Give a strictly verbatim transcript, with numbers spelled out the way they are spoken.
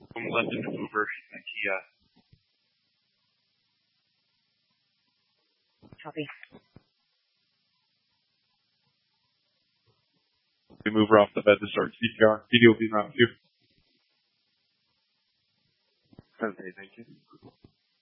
From London to Uber, IKEA. Copy. We move her off the bed to start C P R. P D will be around two. Okay, thank you.